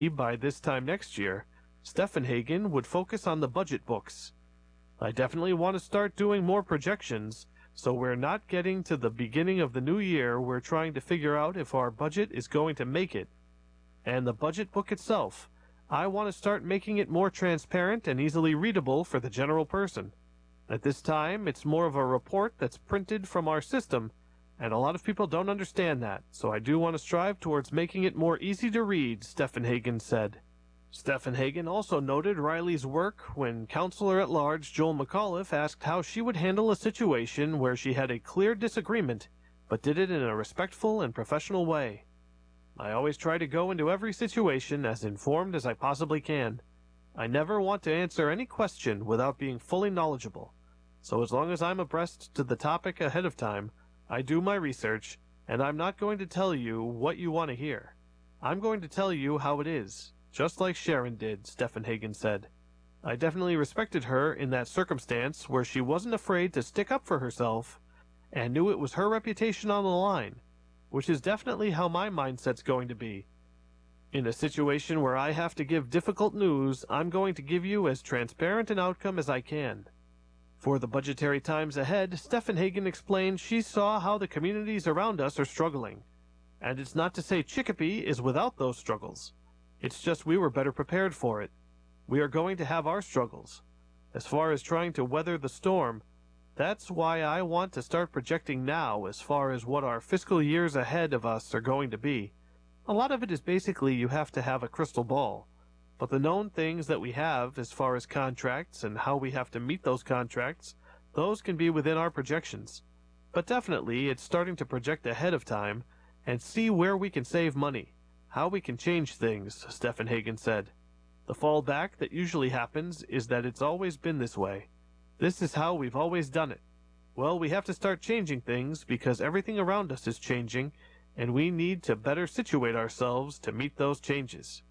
by this time next year, Steffenhagen would focus on the budget books. I definitely want to start doing more projections, so we're not getting to the beginning of the new year we're trying to figure out if our budget is going to make it. And the budget book itself, I want to start making it more transparent and easily readable for the general person. At this time, it's more of a report that's printed from our system, and a lot of people don't understand that, so I do want to strive towards making it more easy to read, Steffenhagen said. Steffenhagen also noted Riley's work when Counselor-at-Large Joel McAuliffe asked how she would handle a situation where she had a clear disagreement, but did it in a respectful and professional way. I always try to go into every situation as informed as I possibly can. I never want to answer any question without being fully knowledgeable. So as long as I'm abreast to the topic ahead of time, I do my research, and I'm not going to tell you what you want to hear. I'm going to tell you how it is, just like Sharon did, Steffenhagen said. I definitely respected her in that circumstance where she wasn't afraid to stick up for herself and knew it was her reputation on the line, which is definitely how my mindset's going to be. In a situation where I have to give difficult news, I'm going to give you as transparent an outcome as I can. For the budgetary times ahead, Steffenhagen explained she saw how the communities around us are struggling. And it's not to say Chicopee is without those struggles. It's just we were better prepared for it. We are going to have our struggles. As far as trying to weather the storm, that's why I want to start projecting now as far as what our fiscal years ahead of us are going to be. A lot of it is basically you have to have a crystal ball. But the known things that we have as far as contracts and how we have to meet those contracts, those can be within our projections. But definitely it's starting to project ahead of time and see where we can save money, how we can change things, Steffenhagen said. The fallback that usually happens is that it's always been this way. This is how we've always done it. Well, we have to start changing things because everything around us is changing, and we need to better situate ourselves to meet those changes.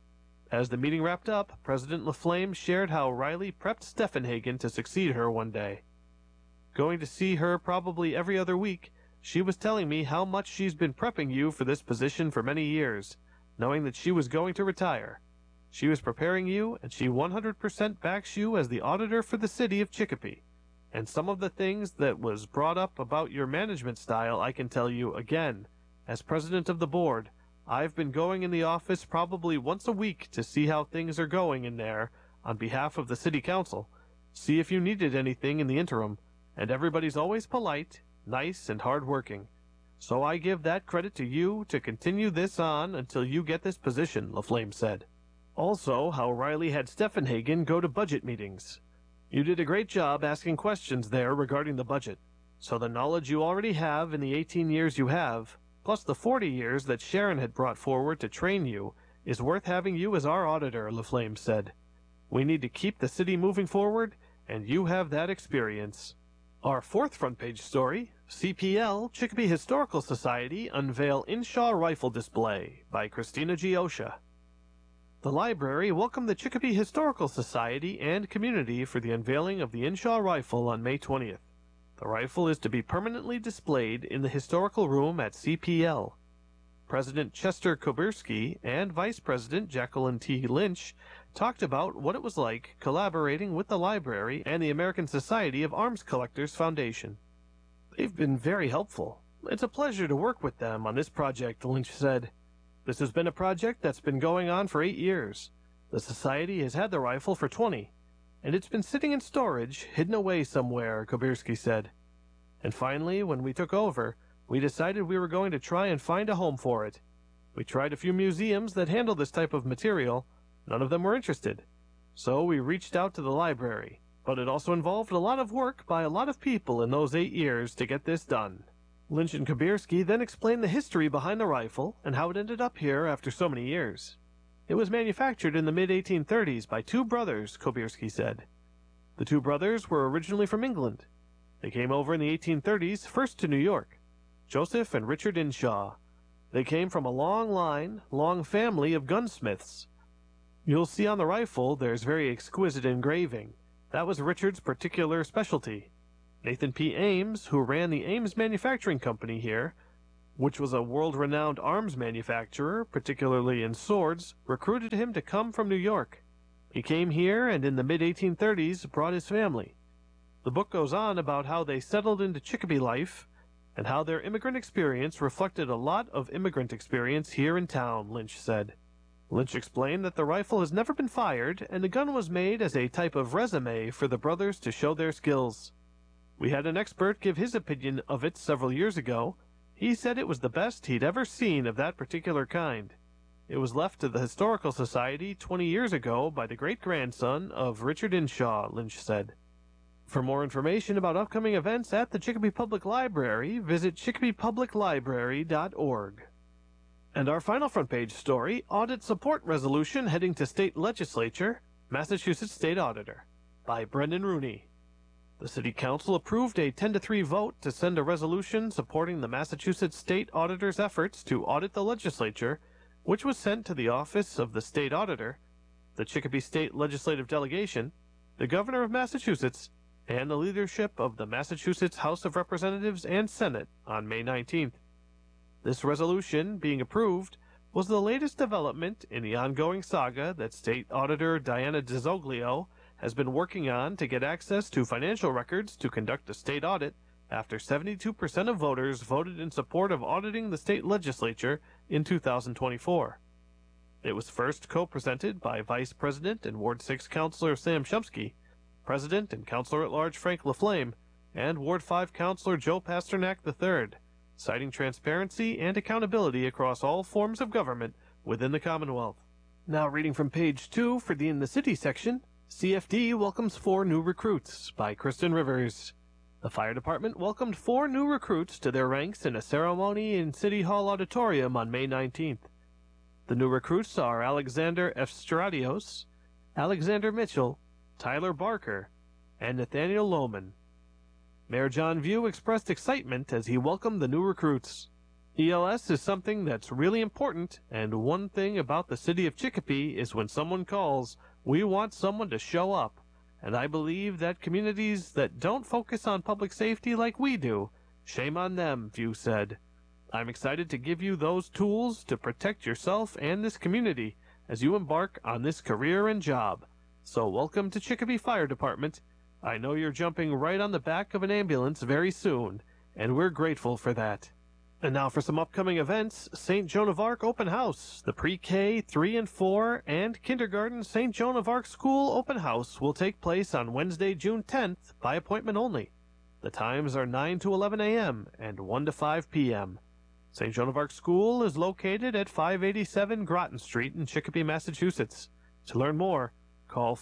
As the meeting wrapped up, President LaFlame shared how Riley prepped Steffenhagen to succeed her one day. Going to see her probably every other week, she was telling me how much she's been prepping you for this position for many years, knowing that she was going to retire. She was preparing you, and she 100% backs you as the auditor for the city of Chicopee. And some of the things that was brought up about your management style, I can tell you again, as president of the board, I've been going in the office probably once a week to see how things are going in there on behalf of the city council, see if you needed anything in the interim, and everybody's always polite, nice, and hard-working. So I give that credit to you to continue this on until you get this position, LaFlame said. Also, how Riley had Steffenhagen go to budget meetings. You did a great job asking questions there regarding the budget, so the knowledge you already have in the 18 years you have, plus the 40 years that Sharon had brought forward to train you, is worth having you as our auditor, LaFlame said. We need to keep the city moving forward, and you have that experience. Our fourth front page story, CPL, Chicopee Historical Society, unveil Inshaw Rifle Display, by Christina G. Osha. The library welcomed the Chicopee Historical Society and community for the unveiling of the Inshaw rifle on May 20th. The rifle is to be permanently displayed in the historical room at CPL. President Chester Kobierski and Vice President Jacqueline T. Lynch talked about what it was like collaborating with the library and the American Society of Arms Collectors Foundation. They've been very helpful. It's a pleasure to work with them on this project, Lynch said. This has been a project that's been going on for 8 years. The Society has had the rifle for 20, and it's been sitting in storage, hidden away somewhere, Kobierski said. And finally, when we took over, we decided we were going to try and find a home for it. We tried a few museums that handle this type of material. None of them were interested. So we reached out to the library, but it also involved a lot of work by a lot of people in those 8 years to get this done. Lynch and Kobierski then explained the history behind the rifle and how it ended up here after so many years. It was manufactured in the mid-1830s by 2 brothers, Kobierski said. The 2 brothers were originally from England. They came over in the 1830s, first to New York. Joseph and Richard Inshaw. They came from a long family of gunsmiths. You'll see on the rifle there's very exquisite engraving. That was Richard's particular specialty. Nathan P. Ames, who ran the Ames Manufacturing Company here, which was a world-renowned arms manufacturer, particularly in swords, recruited him to come from New York. He came here and in the mid-1830s brought his family. The book goes on about how they settled into Chicopee life and how their immigrant experience reflected a lot of immigrant experience here in town, Lynch said. Lynch explained that the rifle has never been fired and the gun was made as a type of resume for the brothers to show their skills. We had an expert give his opinion of it several years ago. He said it was the best he'd ever seen of that particular kind. It was left to the Historical Society 20 years ago by the great-grandson of Richard Inshaw, Lynch said. For more information about upcoming events at the Chicopee Public Library, visit chicopeepubliclibrary.org. And our final front page story, Audit Support Resolution Heading to State Legislature, Massachusetts State Auditor, by Brendan Rooney. The City Council approved a 10-3 vote to send a resolution supporting the Massachusetts State Auditor's efforts to audit the legislature, which was sent to the Office of the State Auditor, the Chicopee State Legislative Delegation, the Governor of Massachusetts, and the leadership of the Massachusetts House of Representatives and Senate on May 19th. This resolution, being approved, was the latest development in the ongoing saga that State Auditor Diana DiZoglio has been working on to get access to financial records to conduct a state audit after 72% of voters voted in support of auditing the state legislature in 2024. It was first co-presented by Vice President and Ward 6 Councilor Sam Shumsky, President and Councilor-at-Large Frank LaFlame, and Ward 5 Councilor Joe Pasternak III, citing transparency and accountability across all forms of government within the Commonwealth. Now reading from page 2 for the In the City section, CFD welcomes 4 new recruits by Kristen Rivers. The Fire Department welcomed 4 new recruits to their ranks in a ceremony in City Hall Auditorium on May 19th. The new recruits are Alexander Efstratios, Alexander Mitchell, Tyler Barker, and Nathaniel Lohman. Mayor John View expressed excitement as he welcomed the new recruits. ELS is something that's really important, and one thing about the city of Chicopee is when someone calls, we want someone to show up, and I believe that communities that don't focus on public safety like we do, shame on them, View said. I'm excited to give you those tools to protect yourself and this community as you embark on this career and job. So welcome to Chicopee Fire Department. I know you're jumping right on the back of an ambulance very soon, and we're grateful for that. And now for some upcoming events. St. Joan of Arc Open House. The Pre-K, 3 and 4, and Kindergarten St. Joan of Arc School Open House will take place on Wednesday, June 10th, by appointment only. The times are 9 to 11 a.m. and 1 to 5 p.m. St. Joan of Arc School is located at 587 Groton Street in Chicopee, Massachusetts. To learn more, call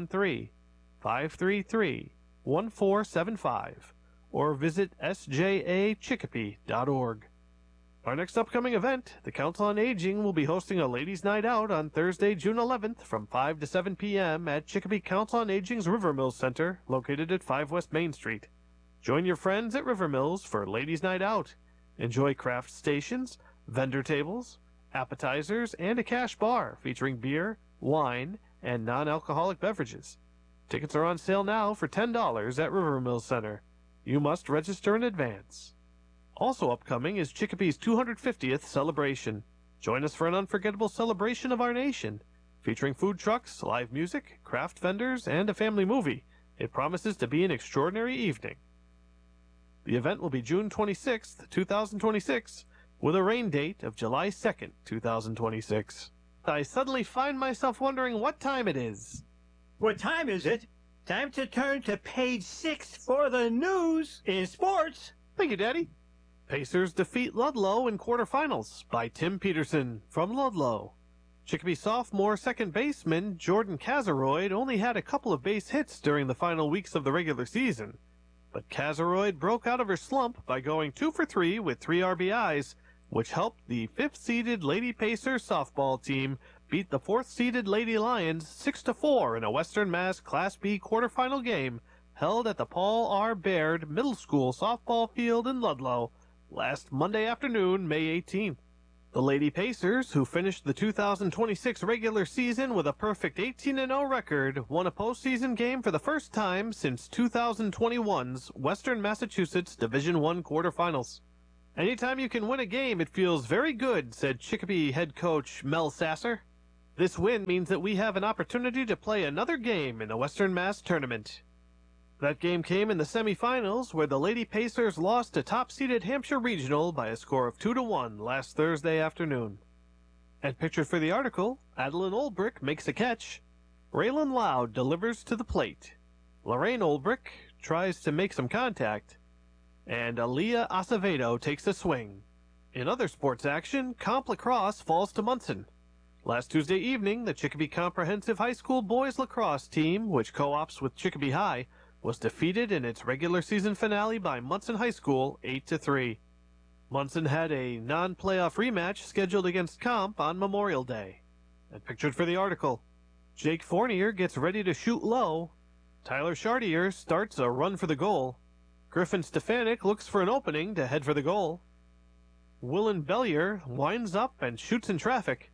413-533-1475 or visit sjachicopee.org. Our next upcoming event, the Council on Aging, will be hosting a Ladies' Night Out on Thursday, June 11th from 5 to 7 p.m. at Chicopee Council on Aging's River Mills Center, located at 5 West Main Street. Join your friends at River Mills for Ladies' Night Out. Enjoy craft stations, vendor tables, appetizers, and a cash bar featuring beer, wine, and non-alcoholic beverages. Tickets are on sale now for $10 at River Mills Center. You must register in advance. Also upcoming is Chicopee's 250th celebration. Join us for an unforgettable celebration of our nation, featuring food trucks, live music, craft vendors, and a family movie. It promises to be an extraordinary evening. The event will be June 26th, 2026, with a rain date of July 2nd, 2026. I suddenly find myself wondering what time it is. What time is it? Time to turn to page 6 for the news in sports. Thank you, Daddy. Pacers defeat Ludlow in quarterfinals by Tim Peterson from Ludlow. Chicopee sophomore second baseman Jordan Kazeroid only had a couple of base hits during the final weeks of the regular season, but Kazeroid broke out of her slump by going 2 for 3 with 3 RBIs, which helped the 5th-seeded Lady Pacers softball team beat the 4th-seeded Lady Lions 6-4 in a Western Mass Class B quarterfinal game held at the Paul R. Baird Middle School softball field in Ludlow last Monday afternoon, May 18th. The Lady Pacers, who finished the 2026 regular season with a perfect 18-0 record, won a postseason game for the first time since 2021's Western Massachusetts Division I quarterfinals. Anytime you can win a game, it feels very good, said Chicopee head coach Mel Sasser. This win means that we have an opportunity to play another game in the Western Mass Tournament. That game came in the semifinals, where the Lady Pacers lost to top-seeded Hampshire Regional by a score of 2-1 last Thursday afternoon. And pictured for the article, Adeline Olbrich makes a catch. Raylan Loud delivers to the plate. Lorraine Olbrich tries to make some contact. And Aaliyah Acevedo takes a swing. In other sports action, Comp Lacrosse falls to Munson. Last Tuesday evening, the Chicopee Comprehensive High School boys lacrosse team, which co-ops with Chicopee High, was defeated in its regular season finale by Munson High School 8-3. Munson had a non-playoff rematch scheduled against Comp on Memorial Day. And pictured for the article, Jake Fournier gets ready to shoot low. Tyler Chartier starts a run for the goal. Griffin Stefanik looks for an opening to head for the goal. Willen Bellier winds up and shoots in traffic.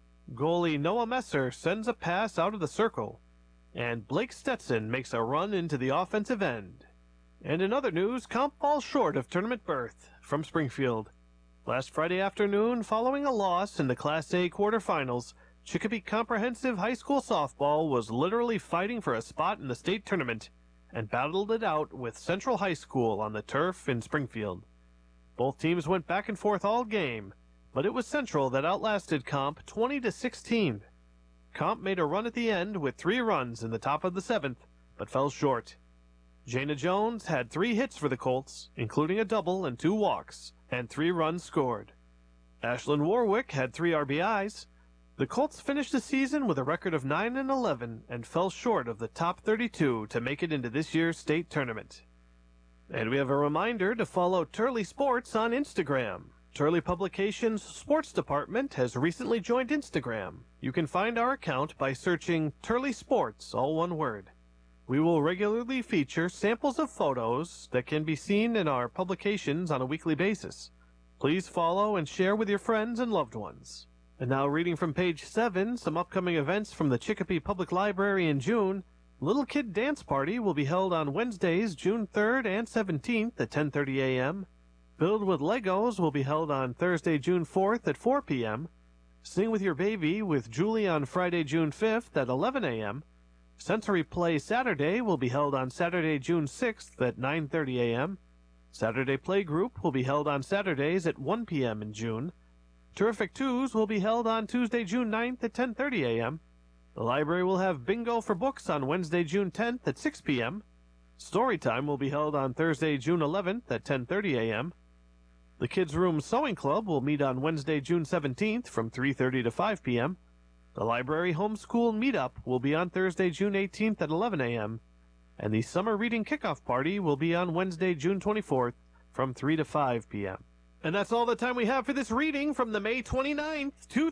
Goalie Noah Messer sends a pass out of the circle. And Blake Stetson makes a run into the offensive end. And in other news, Comp falls short of tournament berth. From Springfield. Last Friday afternoon, following a loss in the Class A quarterfinals, Chicopee Comprehensive High School softball was literally fighting for a spot in the state tournament and battled it out with Central High School on the turf in Springfield. Both teams went back and forth all game, but it was Central that outlasted Comp 20-16. Comp made a run at the end with 3 runs in the top of the 7th, but fell short. Jana Jones had 3 hits for the Colts, including a double and 2 walks, and 3 runs scored. Ashlyn Warwick had 3 RBIs. The Colts finished the season with a record of 9-11 and fell short of the top 32 to make it into this year's state tournament. And we have a reminder to follow Turley Sports on Instagram. Turley Publications' sports department has recently joined Instagram. You can find our account by searching Turley Sports, all one word. We will regularly feature samples of photos that can be seen in our publications on a weekly basis. Please follow and share with your friends and loved ones. And now reading from page 7, some upcoming events from the Chicopee Public Library in June. Little Kid Dance Party will be held on Wednesdays, June 3rd and 17th at 10:30 a.m. Build with Legos will be held on Thursday, June 4th at 4 p.m. Sing with Your Baby with Julie on Friday, June 5th at 11 a.m. Sensory Play Saturday will be held on Saturday, June 6th at 9:30 a.m. Saturday Play Group will be held on Saturdays at 1 p.m. in June. Terrific Twos will be held on Tuesday, June 9th at 10:30 a.m. The library will have Bingo for Books on Wednesday, June 10th at 6 p.m. Storytime will be held on Thursday, June 11th at 10:30 a.m. The Kids Room Sewing Club will meet on Wednesday, June 17th from 3:30 to 5 p.m. The Library Homeschool Meetup will be on Thursday, June 18th at 11 a.m. And the Summer Reading Kickoff Party will be on Wednesday, June 24th from 3 to 5 p.m. And that's all the time we have for this reading from the May 29th,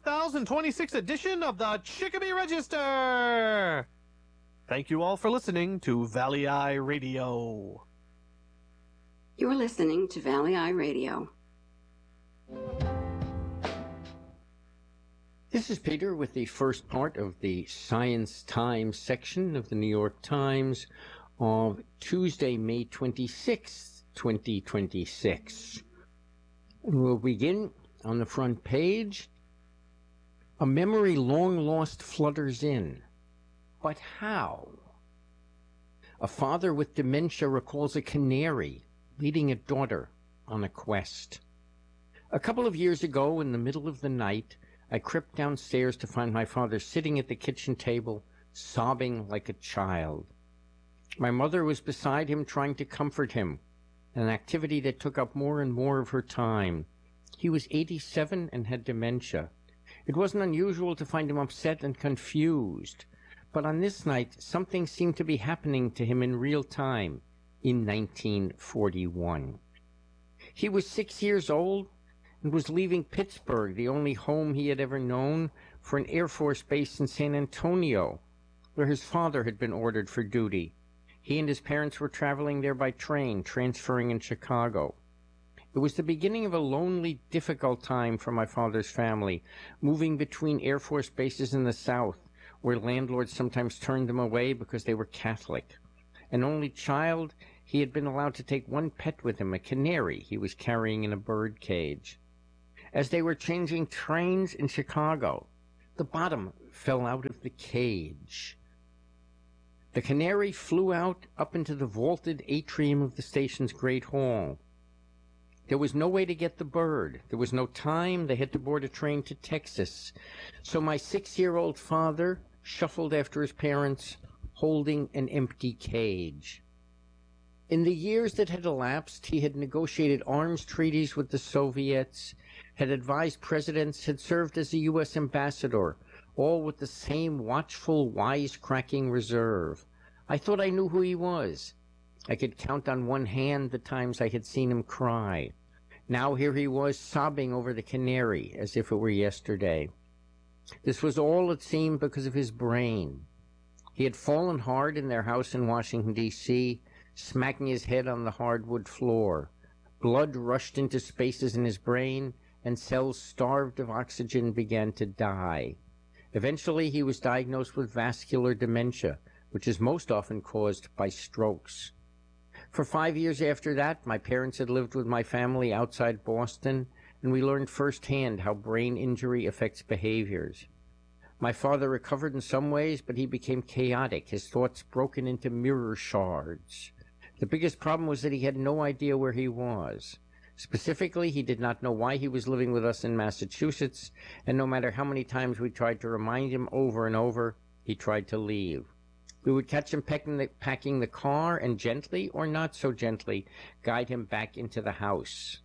2026 edition of the Chicopee Register. Thank you all for listening to Valley Eye Radio. You're listening to Valley Eye Radio. This is Peter with the first part of the Science Times section of the New York Times of Tuesday, May 26, 2026. And we'll begin on the front page. A memory long lost flutters in. But how? A father with dementia recalls a canary leading a daughter on a quest. A couple of years ago, in the middle of the night, I crept downstairs to find my father sitting at the kitchen table, sobbing like a child. My mother was beside him trying to comfort him, an activity that took up more and more of her time. He was 87 and had dementia. It wasn't unusual to find him upset and confused, but on this night something seemed to be happening to him in real time in 1941. He was 6 years old and was leaving Pittsburgh, the only home he had ever known, for an Air Force base in San Antonio, where his father had been ordered for duty. He and his parents were traveling there by train, transferring in Chicago. It was the beginning of a lonely, difficult time for my father's family, moving between Air Force bases in the South, where landlords sometimes turned them away because they were Catholic. An only child, He had been allowed to take one pet with him, a canary he was carrying in a bird cage. As they were changing trains in Chicago, the bottom fell out of the cage. The canary flew out up into the vaulted atrium of the station's great hall. There was no way to get the bird. There was no time. They had to board a train to Texas. So my 6-year-old father shuffled after his parents, holding an empty cage. In the years that had elapsed, he had negotiated arms treaties with the Soviets, had advised presidents, had served as a U.S. ambassador, all with the same watchful, wisecracking reserve. I thought I knew who he was. I could count on one hand the times I had seen him cry. Now here he was, sobbing over the canary, as if it were yesterday. This was all, it seemed, because of his brain. He had fallen hard in their house in Washington, D.C., smacking his head on the hardwood floor. Blood rushed into spaces in his brain, and cells starved of oxygen began to die. Eventually, he was diagnosed with vascular dementia, which is most often caused by strokes. For 5 years after that, my parents had lived with my family outside Boston, and we learned firsthand how brain injury affects behaviors. My father recovered in some ways, but he became chaotic, his thoughts broken into mirror shards. The biggest problem was that he had no idea where he was. Specifically, he did not know why he was living with us in Massachusetts, and no matter how many times we tried to remind him over and over, he tried to leave. We would catch him packing the car and gently, or not so gently, guide him back into the house.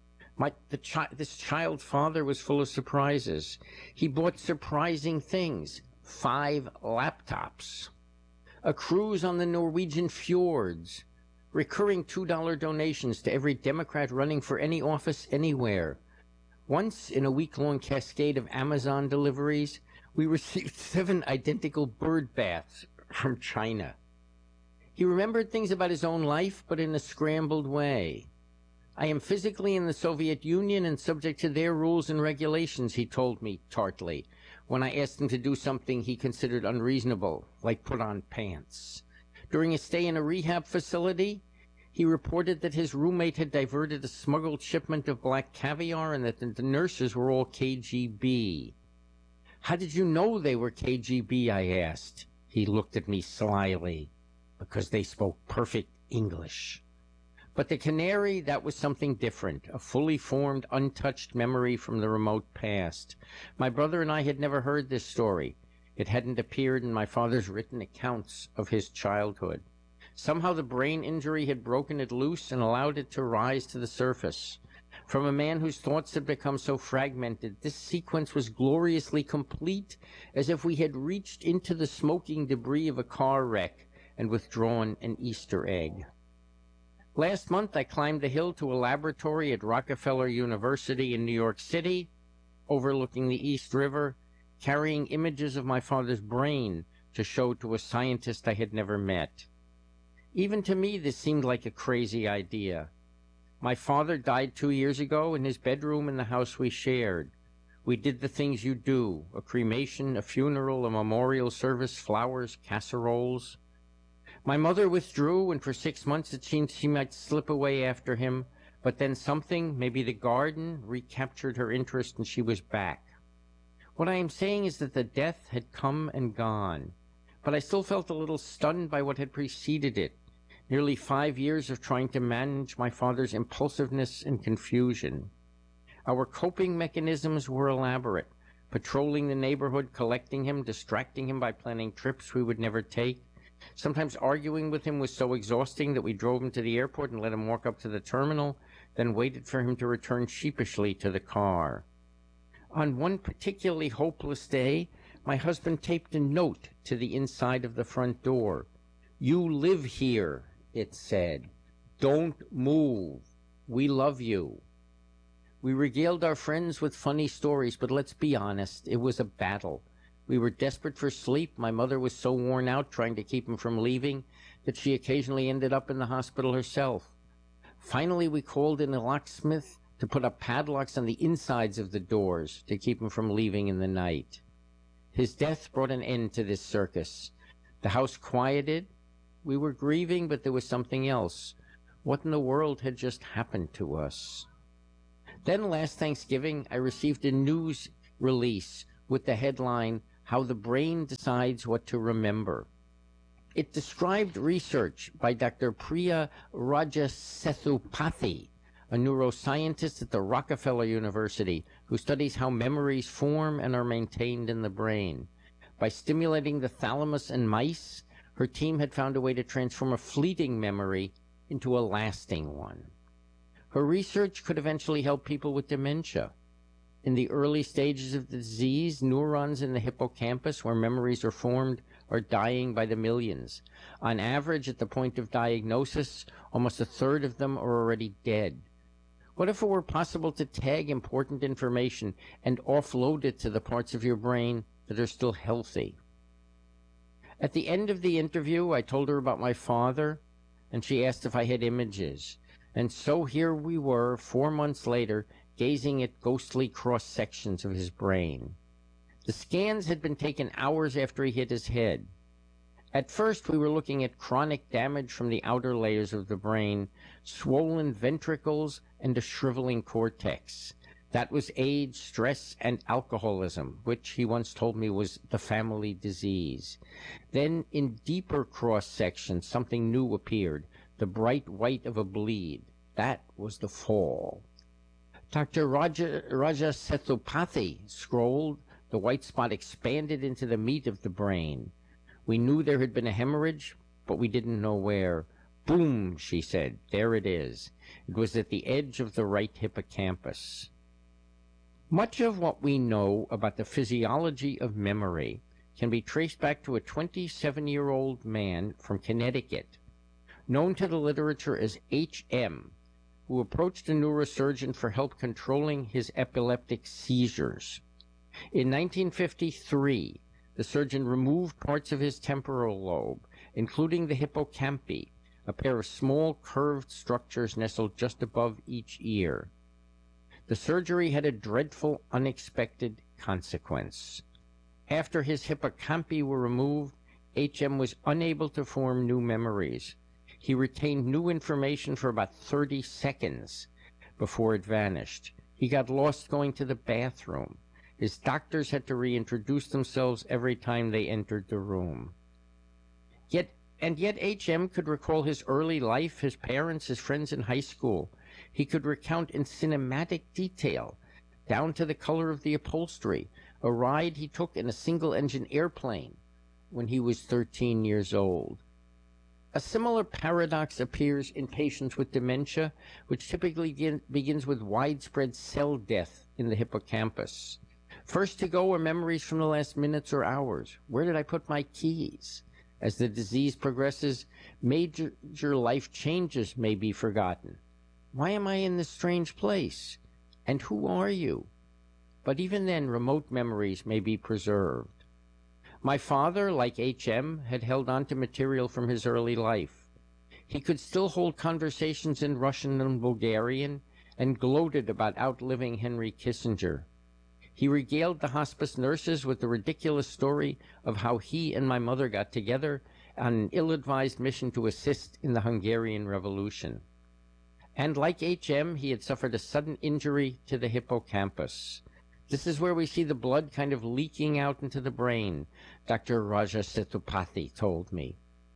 This child father was full of surprises. He bought surprising things. 5 laptops. A cruise on the Norwegian fjords. Recurring $2 donations to every Democrat running for any office anywhere. Once, in a week-long cascade of Amazon deliveries, we received 7 identical bird baths from China. He remembered things about his own life, but in a scrambled way. I am physically in the Soviet Union and subject to their rules and regulations, he told me tartly, when I asked him to do something he considered unreasonable, like put on pants. During a stay in a rehab facility, he reported that his roommate had diverted a smuggled shipment of black caviar and that the nurses were all KGB. How did you know they were KGB, I asked. He looked at me slyly. Because they spoke perfect English. But the canary, that was something different, a fully formed, untouched memory from the remote past. My brother and I had never heard this story. It hadn't appeared in my father's written accounts of his childhood. Somehow the brain injury had broken it loose and allowed it to rise to the surface. From a man whose thoughts had become so fragmented, this sequence was gloriously complete, as if we had reached into the smoking debris of a car wreck and withdrawn an Easter egg. Last month, I climbed the hill to a laboratory at Rockefeller University in New York City, overlooking the East River, carrying images of my father's brain to show to a scientist I had never met. Even to me, this seemed like a crazy idea. My father died 2 years ago in his bedroom in the house we shared. We did the things you do, a cremation, a funeral, a memorial service, flowers, casseroles. My mother withdrew, and for 6 months it seemed she might slip away after him, but then something, maybe the garden, recaptured her interest and she was back. What I am saying is that the death had come and gone, but I still felt a little stunned by what had preceded it. Nearly 5 years of trying to manage my father's impulsiveness and confusion. Our coping mechanisms were elaborate, patrolling the neighborhood, collecting him, distracting him by planning trips we would never take. Sometimes arguing with him was so exhausting that we drove him to the airport and let him walk up to the terminal, then waited for him to return sheepishly to the car. On one particularly hopeless day, my husband taped a note to the inside of the front door. "You live here," it said. "Don't move. We love you." We regaled our friends with funny stories, but let's be honest, it was a battle. We were desperate for sleep. My mother was so worn out trying to keep him from leaving that she occasionally ended up in the hospital herself. Finally, we called in a locksmith to put up padlocks on the insides of the doors to keep him from leaving in the night. His death brought an end to this circus. The house quieted. We were grieving, but there was something else. What in the world had just happened to us? Then last Thanksgiving, I received a news release with the headline, How the Brain Decides What to Remember. It described research by Dr. Priya Rajasethupathi, a neuroscientist at the Rockefeller University, who studies how memories form and are maintained in the brain. By stimulating the thalamus in mice, her team had found a way to transform a fleeting memory into a lasting one. Her research could eventually help people with dementia. In the early stages of the disease, neurons in the hippocampus, where memories are formed, are dying by the millions. On average, at the point of diagnosis, almost a third of them are already dead. What if it were possible to tag important information and offload it to the parts of your brain that are still healthy? At the end of the interview, I told her about my father, and she asked if I had images. And so here we were, 4 months later, gazing at ghostly cross-sections of his brain. The scans had been taken hours after he hit his head. At first, we were looking at chronic damage from the outer layers of the brain, swollen ventricles, and a shriveling cortex. That was age, stress, and alcoholism, which he once told me was the family disease. Then, in deeper cross-sections, something new appeared, the bright white of a bleed. That was the fall. Dr. Rajasethupathi scrolled. The white spot expanded into the meat of the brain. We knew there had been a hemorrhage, but we didn't know where. Boom, she said. There it is. It was at the edge of the right hippocampus. Much of what we know about the physiology of memory can be traced back to a 27-year-old man from Connecticut, known to the literature as H.M., who approached a neurosurgeon for help controlling his epileptic seizures. In 1953, the surgeon removed parts of his temporal lobe, including the hippocampi, a pair of small curved structures nestled just above each ear. The surgery had a dreadful, unexpected consequence. After his hippocampi were removed, H.M. was unable to form new memories. He retained new information for about 30 seconds before it vanished. He got lost going to the bathroom. His doctors had to reintroduce themselves every time they entered the room. Yet H.M. could recall his early life, his parents, his friends in high school. He could recount in cinematic detail, down to the color of the upholstery, a ride he took in a single-engine airplane when he was 13 years old. A similar paradox appears in patients with dementia, which typically begins with widespread cell death in the hippocampus. First to go are memories from the last minutes or hours. Where did I put my keys? As the disease progresses, major life changes may be forgotten. Why am I in this strange place? And who are you? But even then, remote memories may be preserved. My father, like H.M., had held on to material from his early life. He could still hold conversations in Russian and Bulgarian, and gloated about outliving Henry Kissinger. He regaled the hospice nurses with the ridiculous story of how he and my mother got together on an ill-advised mission to assist in the Hungarian Revolution. And like H.M., he had suffered a sudden injury to the hippocampus. This is where we see the blood kind of leaking out into the brain, Dr. Rajasethupathi told me.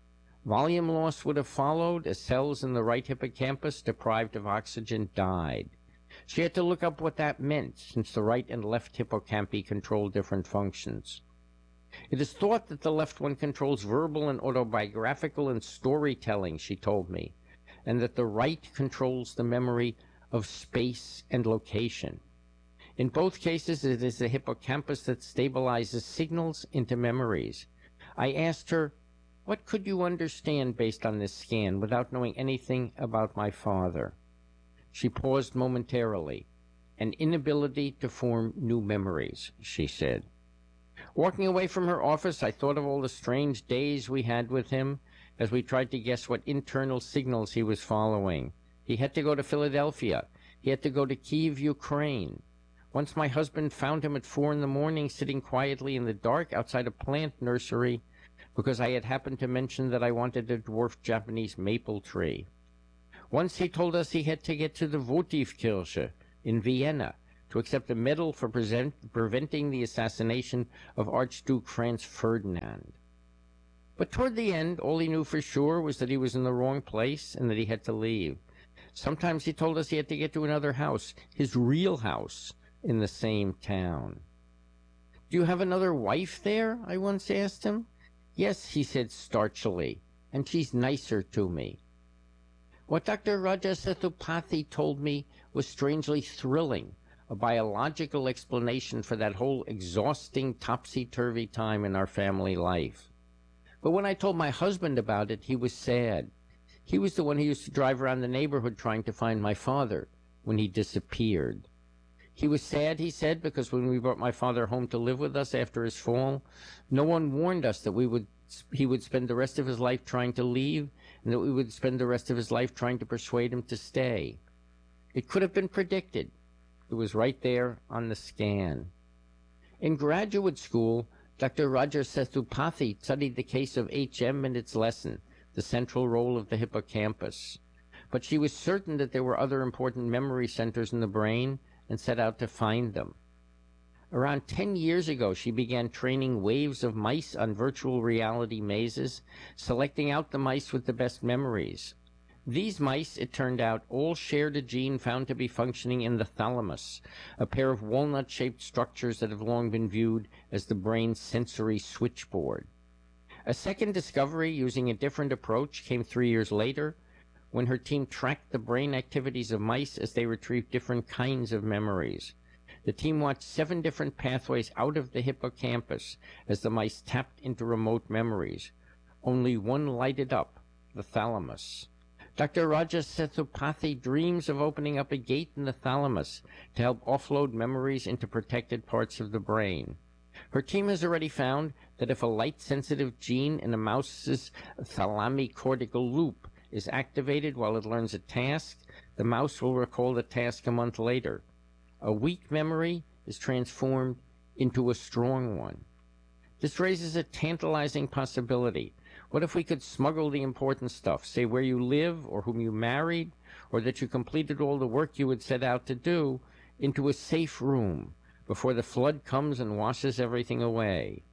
Volume loss would have followed as cells in the right hippocampus, deprived of oxygen, died. She had to look up what that meant, since the right and left hippocampi control different functions. It is thought that the left one controls verbal and autobiographical and storytelling, she told me, and that the right controls the memory of space and location. In both cases, it is the hippocampus that stabilizes signals into memories. I asked her, what could you understand based on this scan without knowing anything about my father? She paused momentarily. An inability to form new memories, she said. Walking away from her office, I thought of all the strange days we had with him as we tried to guess what internal signals he was following. He had to go to Philadelphia. He had to go to Kyiv, Ukraine. Once my husband found him at 4 a.m. sitting quietly in the dark outside a plant nursery, because I had happened to mention that I wanted a dwarf Japanese maple tree. Once he told us he had to get to the Votivkirche in Vienna to accept a medal for preventing the assassination of Archduke Franz Ferdinand. But toward the end, all he knew for sure was that he was in the wrong place and that he had to leave. Sometimes he told us he had to get to another house, his real house, in the same town. "Do you have another wife there?" I once asked him. "Yes," he said starchily, "and she's nicer to me." What Dr. Raja Sethupathi told me was strangely thrilling, a biological explanation for that whole exhausting topsy-turvy time in our family life. But when I told my husband about it, he was sad. He was the one who used to drive around the neighborhood trying to find my father when he disappeared. He was sad, he said, because when we brought my father home to live with us after his fall, no one warned us that he would spend the rest of his life trying to leave, and that we would spend the rest of his life trying to persuade him to stay. It could have been predicted. It was right there on the scan. In graduate school, Dr. Raja Sethupathi studied the case of HM and its lesson, the central role of the hippocampus. But she was certain that there were other important memory centers in the brain and set out to find them. Around 10 years ago, she began training waves of mice on virtual reality mazes, selecting out the mice with the best memories. These mice, it turned out, all shared a gene found to be functioning in the thalamus, a pair of walnut-shaped structures that have long been viewed as the brain's sensory switchboard. A second discovery using a different approach came 3 years later, when her team tracked the brain activities of mice as they retrieved different kinds of memories. The team watched 7 different pathways out of the hippocampus as the mice tapped into remote memories. Only one lighted up, the thalamus. Dr. Raja Sethupathi dreams of opening up a gate in the thalamus to help offload memories into protected parts of the brain. Her team has already found that if a light-sensitive gene in a mouse's thalamicortical loop is activated while it learns a task, the mouse will recall the task a month later. A weak memory is transformed into a strong one. This raises a tantalizing possibility. What if we could smuggle the important stuff, say where you live or whom you married, or that you completed all the work you had set out to do, into a safe room before the flood comes and washes everything away?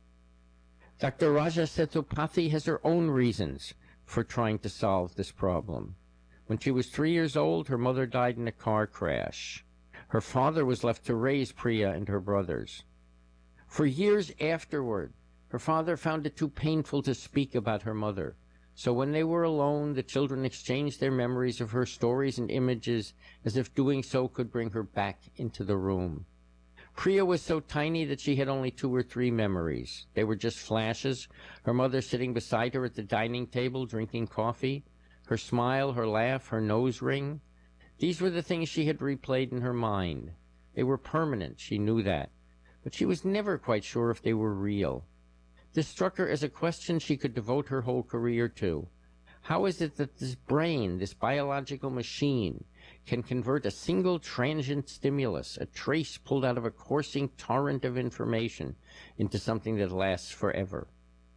Dr. Raja Sethupathi has her own reasons for trying to solve this problem. When she was 3 years old, her mother died in a car crash. Her father was left to raise Priya and her brothers. For years afterward, her father found it too painful to speak about her mother. So when they were alone, the children exchanged their memories of her stories and images as if doing so could bring her back into the room. Priya was so tiny that she had only 2 or 3 memories. They were just flashes, her mother sitting beside her at the dining table drinking coffee, her smile, her laugh, her nose ring. These were the things she had replayed in her mind. They were permanent, she knew that, but she was never quite sure if they were real. This struck her as a question she could devote her whole career to. How is it that this brain, this biological machine, can convert a single transient stimulus, a trace pulled out of a coursing torrent of information, into something that lasts forever?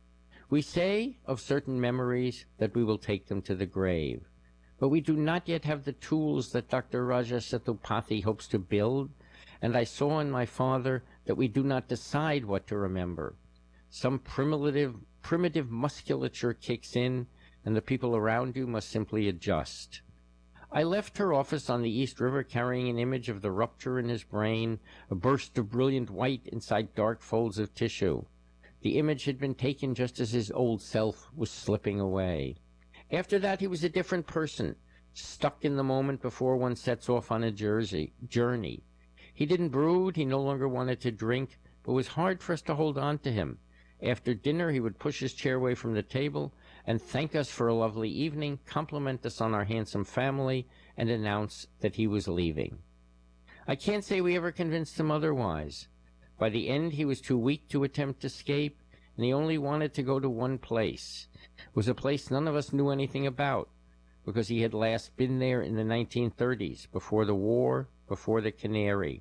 We say of certain memories that we will take them to the grave, but we do not yet have the tools that Dr. Raja Sethupathi hopes to build, and I saw in my father that we do not decide what to remember. Some primitive musculature kicks in, and the people around you must simply adjust. I left her office on the East River carrying an image of the rupture in his brain, a burst of brilliant white inside dark folds of tissue. The image had been taken just as his old self was slipping away. After that, he was a different person, stuck in the moment before one sets off on a journey. He didn't brood, he no longer wanted to drink, but it was hard for us to hold on to him. After dinner, he would push his chair away from the table and thank us for a lovely evening, compliment us on our handsome family, and announce that he was leaving. I can't say we ever convinced him otherwise. By the end, he was too weak to attempt escape, and he only wanted to go to one place. It was a place none of us knew anything about, because he had last been there in the 1930s, before the war, before the Canary.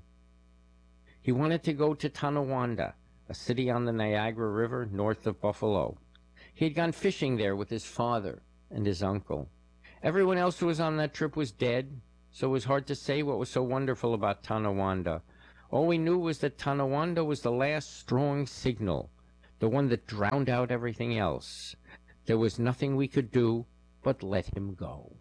He wanted to go to Tonawanda, a city on the Niagara River north of Buffalo. He had gone fishing there with his father and his uncle. Everyone else who was on that trip was dead, so it was hard to say what was so wonderful about Tonawanda. All we knew was that Tonawanda was the last strong signal, the one that drowned out everything else. There was nothing we could do but let him go.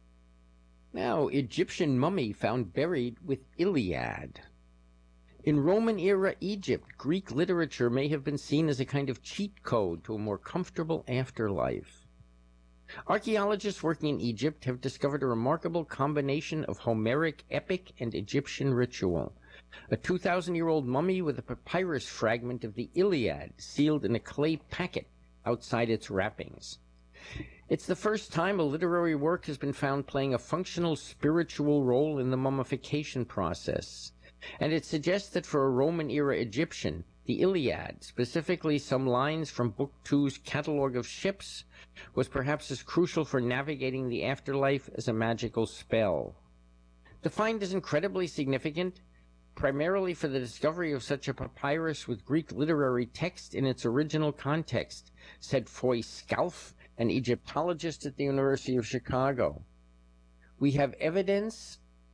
Now, Egyptian mummy found buried with Iliad. In Roman-era Egypt, Greek literature may have been seen as a kind of cheat code to a more comfortable afterlife. Archaeologists working in Egypt have discovered a remarkable combination of Homeric epic and Egyptian ritual. A 2,000-year-old mummy with a papyrus fragment of the Iliad sealed in a clay packet outside its wrappings. It's the first time a literary work has been found playing a functional spiritual role in the mummification process. And it suggests that for a Roman-era Egyptian, the Iliad, specifically some lines from Book 2's Catalogue of Ships, was perhaps as crucial for navigating the afterlife as a magical spell. The find is incredibly significant, primarily for the discovery of such a papyrus with Greek literary text in its original context, said Foy Scalf, an Egyptologist at the University of Chicago. We have evidence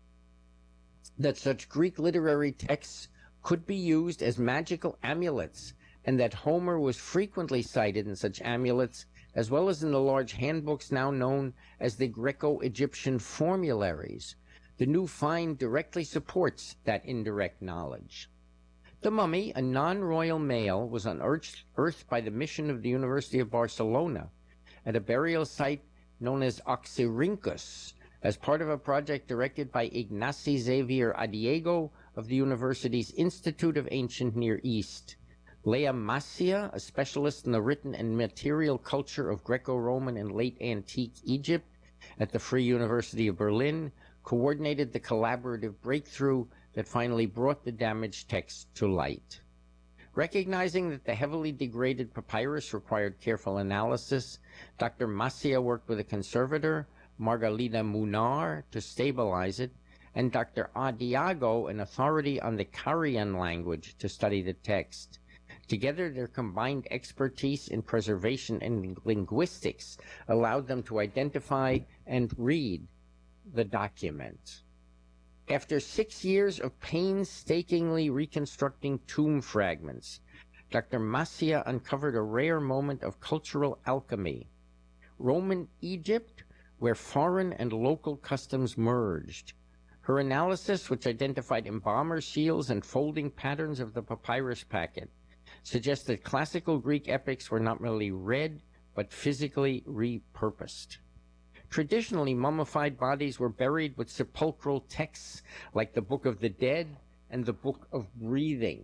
that such Greek literary texts could be used as magical amulets, and that Homer was frequently cited in such amulets, as well as in the large handbooks now known as the Greco-Egyptian formularies. The new find directly supports that indirect knowledge. The mummy, a non-royal male, was unearthed by the mission of the University of Barcelona at a burial site known as Oxyrhynchus, as part of a project directed by Ignasi Xavier Adiego of the university's Institute of Ancient Near East. Lea Masia, a specialist in the written and material culture of Greco-Roman and late antique Egypt at the Free University of Berlin, coordinated the collaborative breakthrough that finally brought the damaged text to light. Recognizing that the heavily degraded papyrus required careful analysis, Dr. Masia worked with a conservator, Margalida Munar, to stabilize it, and Dr. Adiago, an authority on the Carian language, to study the text. Together, their combined expertise in preservation and linguistics allowed them to identify and read the document. After 6 years of painstakingly reconstructing tomb fragments, Dr. Masia uncovered a rare moment of cultural alchemy. Roman Egypt, where foreign and local customs merged. Her analysis, which identified embalmer seals and folding patterns of the papyrus packet, suggests that classical Greek epics were not merely read, but physically repurposed. Traditionally, mummified bodies were buried with sepulchral texts like the Book of the Dead and the Book of Breathing,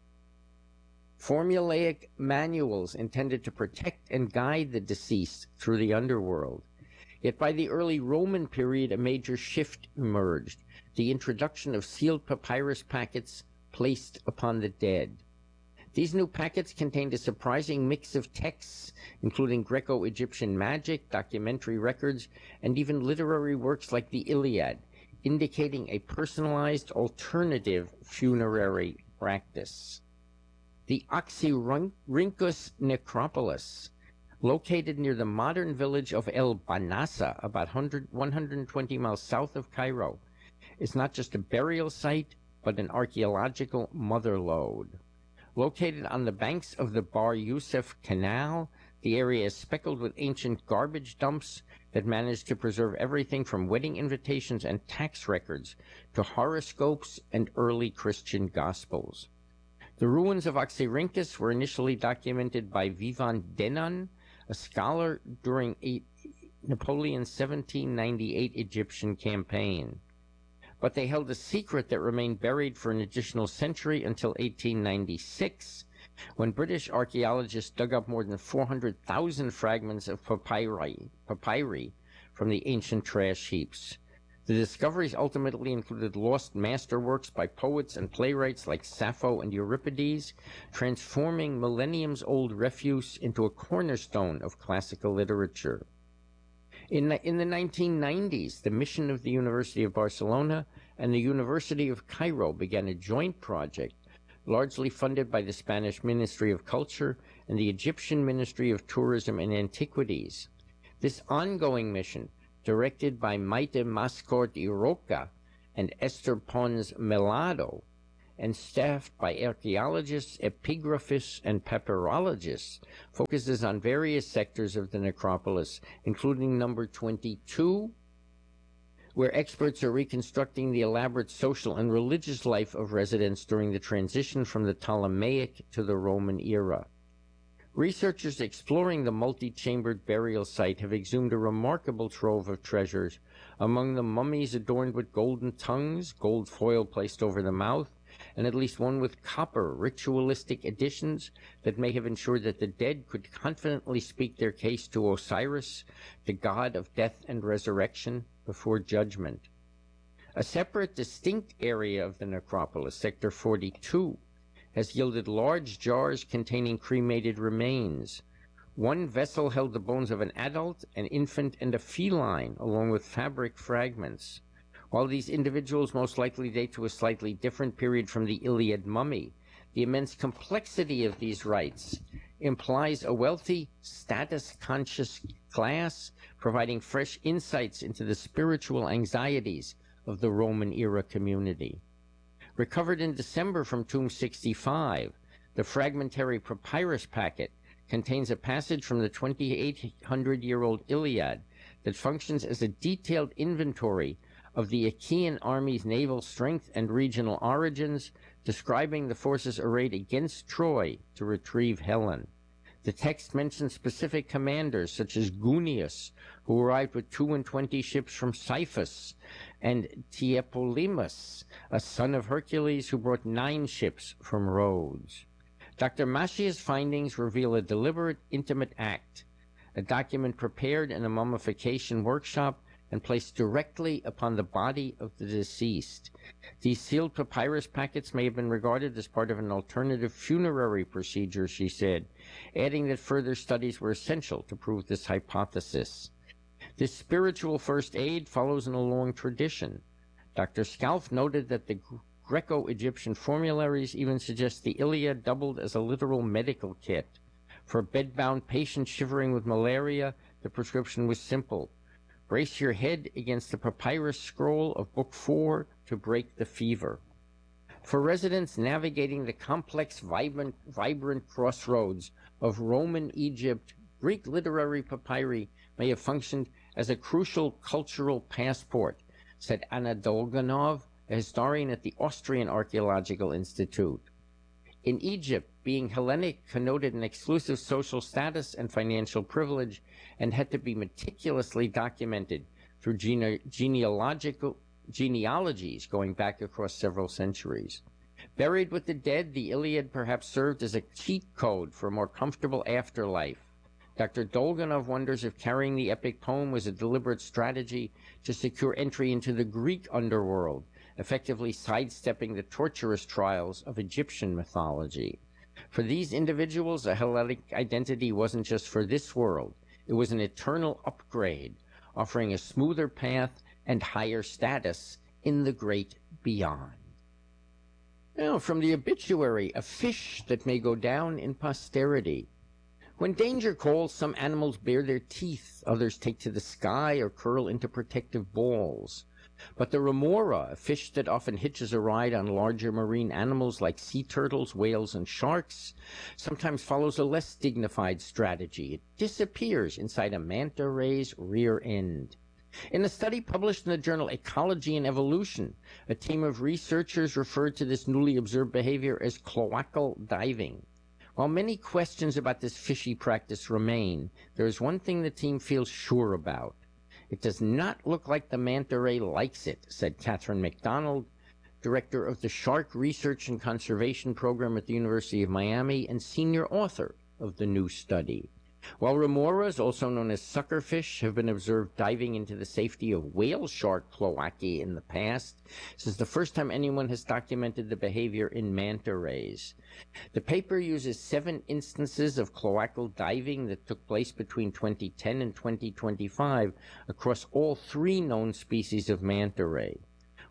formulaic manuals intended to protect and guide the deceased through the underworld. Yet by the early Roman period, a major shift emerged, the introduction of sealed papyrus packets placed upon the dead. These new packets contained a surprising mix of texts, including Greco-Egyptian magic, documentary records, and even literary works like the Iliad, indicating a personalized alternative funerary practice. The Oxyrhynchus necropolis, located near the modern village of El Banasa, about 120 miles south of Cairo, is not just a burial site, but an archaeological motherlode. Located on the banks of the Bar Youssef Canal, the area is speckled with ancient garbage dumps that managed to preserve everything from wedding invitations and tax records to horoscopes and early Christian gospels. The ruins of Oxyrhynchus were initially documented by Vivant Denon, a scholar during Napoleon's 1798 Egyptian campaign. But they held a secret that remained buried for an additional century until 1896, when British archaeologists dug up more than 400,000 fragments of papyri from the ancient trash heaps. The discoveries ultimately included lost masterworks by poets and playwrights like Sappho and Euripides, transforming millenniums-old refuse into a cornerstone of classical literature. In the 1990s, the mission of the University of Barcelona and the University of Cairo began a joint project, largely funded by the Spanish Ministry of Culture and the Egyptian Ministry of Tourism and Antiquities. This ongoing mission, directed by Maite Mascort Iroka and Esther Pons Melado, and staffed by archaeologists, epigraphists, and papyrologists, focuses on various sectors of the necropolis, including number 22, where experts are reconstructing the elaborate social and religious life of residents during the transition from the Ptolemaic to the Roman era. Researchers exploring the multi-chambered burial site have exhumed a remarkable trove of treasures, among them mummies adorned with golden tongues, gold foil placed over the mouth, and at least one with copper ritualistic additions that may have ensured that the dead could confidently speak their case to Osiris, the god of death and resurrection, before judgment. A separate, distinct area of the necropolis, Sector 42, has yielded large jars containing cremated remains. One vessel held the bones of an adult, an infant, and a feline, along with fabric fragments. While these individuals most likely date to a slightly different period from the Iliad mummy, the immense complexity of these rites implies a wealthy, status-conscious class, providing fresh insights into the spiritual anxieties of the Roman-era community. Recovered in December from Tomb 65, the fragmentary papyrus packet contains a passage from the 2,800-year-old Iliad that functions as a detailed inventory of the Achaean army's naval strength and regional origins, describing the forces arrayed against Troy to retrieve Helen. The text mentions specific commanders such as Gunius, who arrived with 22 ships from Cyphus, and Tiepolemus, a son of Hercules who brought 9 ships from Rhodes. Dr. Mashia's findings reveal a deliberate, intimate act, a document prepared in a mummification workshop and placed directly upon the body of the deceased. These sealed papyrus packets may have been regarded as part of an alternative funerary procedure, she said, adding that further studies were essential to prove this hypothesis. This spiritual first aid follows in a long tradition. Dr. Scalf noted that the Greco-Egyptian formularies even suggest the Iliad doubled as a literal medical kit. For bedbound patients shivering with malaria, the prescription was simple: brace your head against the papyrus scroll of Book 4 to break the fever. For residents navigating the complex, vibrant crossroads of Roman Egypt, Greek literary papyri may have functioned as a crucial cultural passport, said Anna Dolganov, a historian at the Austrian Archaeological Institute. In Egypt, being Hellenic connoted an exclusive social status and financial privilege, and had to be meticulously documented through genealogies going back across several centuries. Buried with the dead, the Iliad perhaps served as a cheat code for a more comfortable afterlife. Dr. Dolganov wonders if carrying the epic poem was a deliberate strategy to secure entry into the Greek underworld, effectively sidestepping the torturous trials of Egyptian mythology. For these individuals, a Hellenic identity wasn't just for this world. It was an eternal upgrade, offering a smoother path and higher status in the great beyond. Now, from the obituary, a fish that may go down in posterity. When danger calls, some animals bare their teeth, others take to the sky or curl into protective balls. But the remora, a fish that often hitches a ride on larger marine animals like sea turtles, whales, and sharks, sometimes follows a less dignified strategy. It disappears inside a manta ray's rear end. In a study published in the journal Ecology and Evolution, a team of researchers referred to this newly observed behavior as cloacal diving. While many questions about this fishy practice remain, there is one thing the team feels sure about. It does not look like the manta ray likes it, said Catherine McDonald, director of the Shark Research and Conservation Program at the University of Miami and senior author of the new study. While remoras, also known as suckerfish, have been observed diving into the safety of whale shark cloacae in the past, this is the first time anyone has documented the behavior in manta rays. The paper uses 7 instances of cloacal diving that took place between 2010 and 2025 across all 3 known species of manta ray.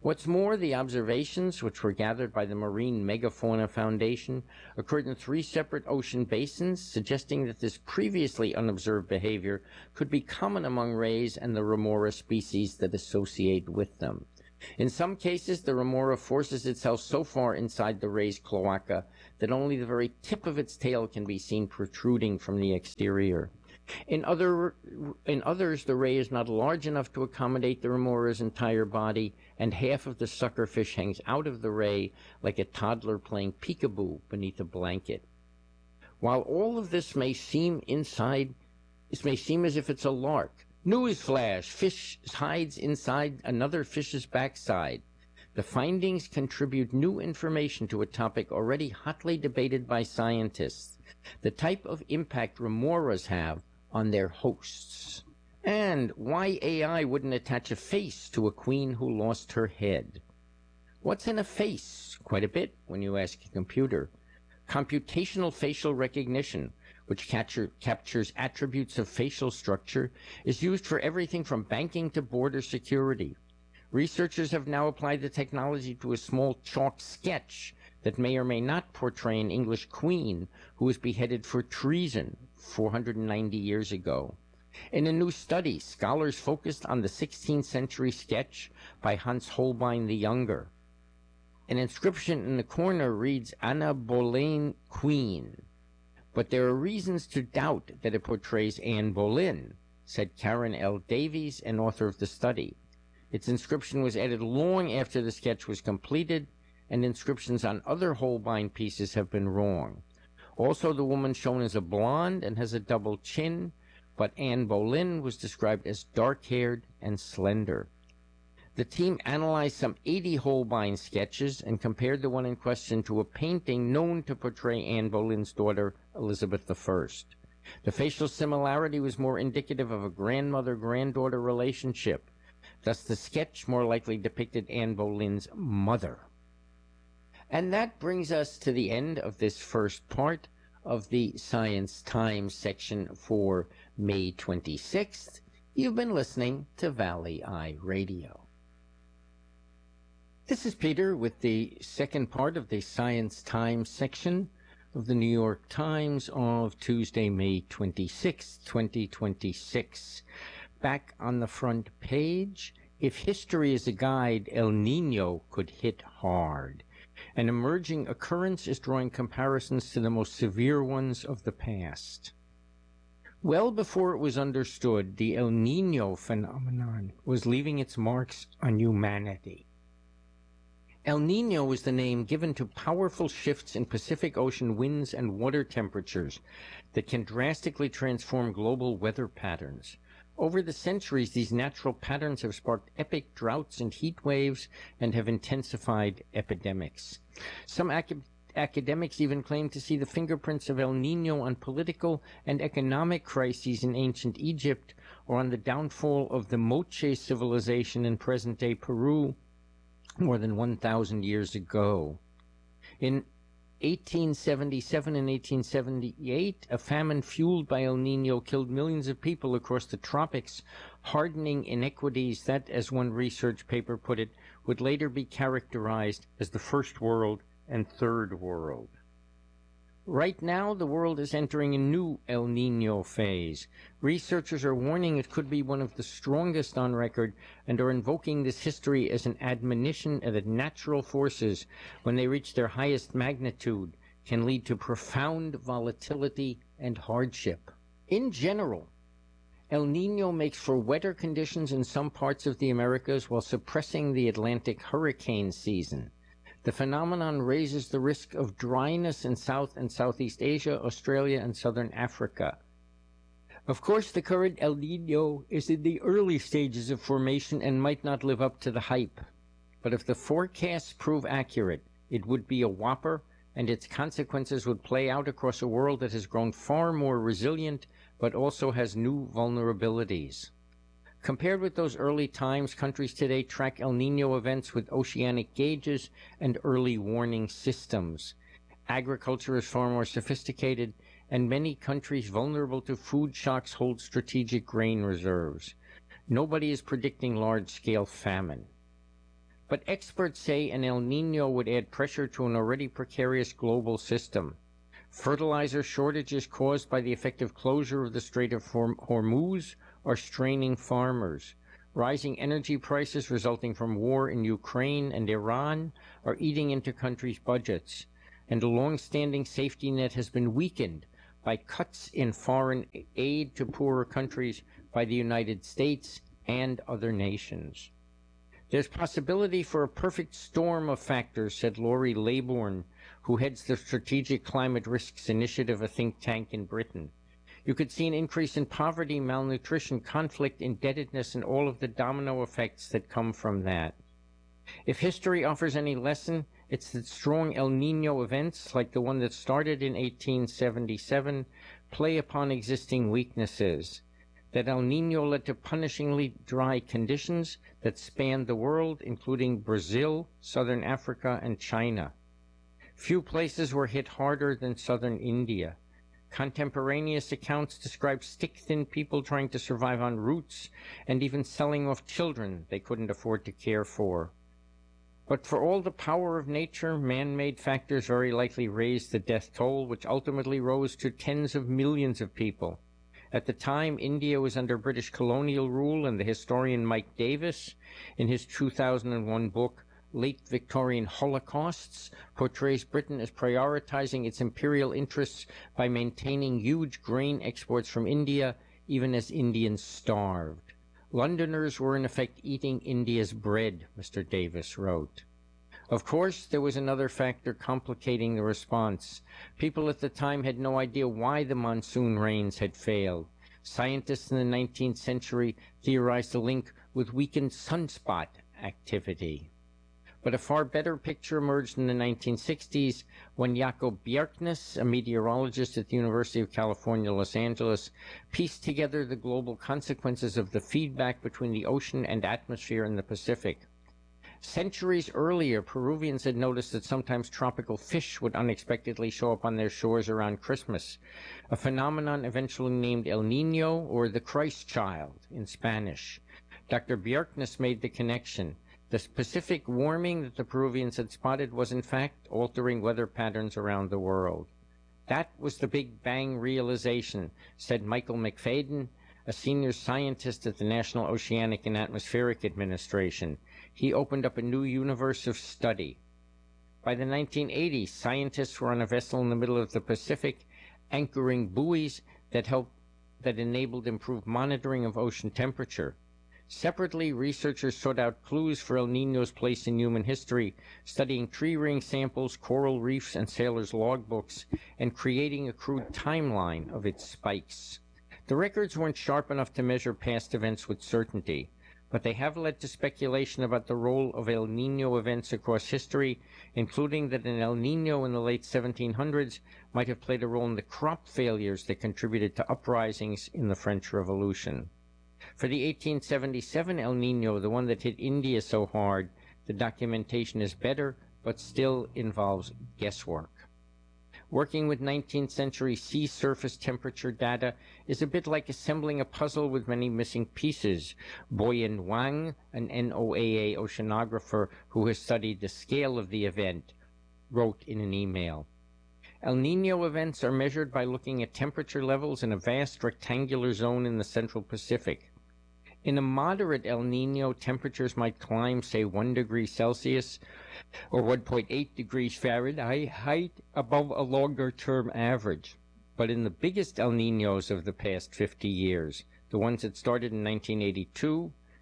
What's more, the observations, which were gathered by the Marine Megafauna Foundation, occurred in 3 separate ocean basins, suggesting that this previously unobserved behavior could be common among rays and the remora species that associate with them. In some cases, the remora forces itself so far inside the ray's cloaca that only the very tip of its tail can be seen protruding from the exterior. In others, the ray is not large enough to accommodate the remora's entire body, and half of the suckerfish hangs out of the ray like a toddler playing peekaboo beneath a blanket. While all of this may seem as if it's a lark. Newsflash! Fish hides inside another fish's backside. The findings contribute new information to a topic already hotly debated by scientists: the type of impact remoras have on their hosts, and why AI wouldn't attach a face to a queen who lost her head. What's in a face? Quite a bit, when you ask a computer. Computational facial recognition, which captures attributes of facial structure, is used for everything from banking to border security. Researchers have now applied the technology to a small chalk sketch that may or may not portray an English queen who was beheaded for treason 490 years ago. In a new study, scholars focused on the 16th century sketch by Hans Holbein the Younger. An inscription in the corner reads, "Anna Boleyn, Queen." But there are reasons to doubt that it portrays Anne Boleyn, said Karen L. Davies, an author of the study. Its inscription was added long after the sketch was completed, and inscriptions on other Holbein pieces have been wrong. Also, the woman shown is a blonde and has a double chin, but Anne Boleyn was described as dark-haired and slender. The team analyzed some 80 Holbein sketches and compared the one in question to a painting known to portray Anne Boleyn's daughter, Elizabeth I. The facial similarity was more indicative of a grandmother-granddaughter relationship. Thus, the sketch more likely depicted Anne Boleyn's mother. And that brings us to the end of this first part of the Science Times section for May 26th. You've been listening to Valley Eye Radio. This is Peter with the second part of the Science Times section of the New York Times of Tuesday, May 26, 2026. Back on the front page, if history is a guide, El Niño could hit hard. An emerging occurrence is drawing comparisons to the most severe ones of the past. Well before it was understood, the El Niño phenomenon was leaving its marks on humanity. El Niño was the name given to powerful shifts in Pacific Ocean winds and water temperatures that can drastically transform global weather patterns. Over the centuries, these natural patterns have sparked epic droughts and heat waves and have intensified epidemics. Some academics even claim to see the fingerprints of El Niño on political and economic crises in ancient Egypt or on the downfall of the Moche civilization in present-day Peru more than 1,000 years ago. In 1877 and 1878, a famine fueled by El Niño killed millions of people across the tropics, hardening inequities that, as one research paper put it, would later be characterized as the First World and Third World. Right now, the world is entering a new El Niño phase. Researchers are warning it could be one of the strongest on record and are invoking this history as an admonition that natural forces, when they reach their highest magnitude, can lead to profound volatility and hardship. In general, El Niño makes for wetter conditions in some parts of the Americas while suppressing the Atlantic hurricane season. The phenomenon raises the risk of dryness in South and Southeast Asia, Australia, and Southern Africa. Of course, the current El Niño is in the early stages of formation and might not live up to the hype. But if the forecasts prove accurate, it would be a whopper, and its consequences would play out across a world that has grown far more resilient, but also has new vulnerabilities. Compared with those early times, countries today track El Niño events with oceanic gauges and early warning systems. Agriculture is far more sophisticated, and many countries vulnerable to food shocks hold strategic grain reserves. Nobody is predicting large-scale famine. But experts say an El Nino would add pressure to an already precarious global system. Fertilizer shortages caused by the effective closure of the Strait of Hormuz are straining farmers. Rising energy prices resulting from war in Ukraine and Iran are eating into countries' budgets, and a long-standing safety net has been weakened by cuts in foreign aid to poorer countries by the United States and other nations. There's possibility for a perfect storm of factors, said Laurie Laybourne, who heads the Strategic Climate Risks Initiative, a think tank in Britain. You could see an increase in poverty, malnutrition, conflict, indebtedness, and all of the domino effects that come from that. If history offers any lesson, it's that strong El Nino events, like the one that started in 1877, play upon existing weaknesses. That El Nino led to punishingly dry conditions that spanned the world, including Brazil, southern Africa, and China. Few places were hit harder than southern India. Contemporaneous accounts describe stick-thin people trying to survive on roots and even selling off children they couldn't afford to care for. But for all the power of nature, man-made factors very likely raised the death toll, which ultimately rose to tens of millions of people. At the time, India was under British colonial rule, and the historian Mike Davis, in his 2001 book, Late Victorian Holocausts, portrays Britain as prioritizing its imperial interests by maintaining huge grain exports from India, even as Indians starved. Londoners were in effect eating India's bread, Mr. Davis wrote. Of course, there was another factor complicating the response. People at the time had no idea why the monsoon rains had failed. Scientists in the 19th century theorized a link with weakened sunspot activity. But a far better picture emerged in the 1960s when Jakob Bjerknes, a meteorologist at the University of California, Los Angeles, pieced together the global consequences of the feedback between the ocean and atmosphere in the Pacific. Centuries earlier, Peruvians had noticed that sometimes tropical fish would unexpectedly show up on their shores around Christmas, a phenomenon eventually named El Nino, or the Christ Child in Spanish. Dr. Bjerknes made the connection. The Pacific warming that the Peruvians had spotted was in fact altering weather patterns around the world. That was the Big Bang realization, said Michael McFadden, a senior scientist at the National Oceanic and Atmospheric Administration. He opened up a new universe of study. By the 1980s, scientists were on a vessel in the middle of the Pacific, anchoring buoys that enabled improved monitoring of ocean temperature. Separately, researchers sought out clues for El Nino's place in human history, studying tree ring samples, coral reefs, and sailors' logbooks, and creating a crude timeline of its spikes. The records weren't sharp enough to measure past events with certainty, but they have led to speculation about the role of El Nino events across history, including that an El Nino in the late 1700s might have played a role in the crop failures that contributed to uprisings in the French Revolution. For the 1877 El Nino, the one that hit India so hard, the documentation is better, but still involves guesswork. Working with 19th century sea surface temperature data is a bit like assembling a puzzle with many missing pieces. Boyan Wang, an NOAA oceanographer who has studied the scale of the event, wrote in an email. El Nino events are measured by looking at temperature levels in a vast rectangular zone in the Central Pacific. In a moderate El Nino, temperatures might climb, say, 1 degree Celsius or 1.8 degrees Fahrenheit above a longer-term average. But in the biggest El Ninos of the past 50 years, the ones that started in 1982,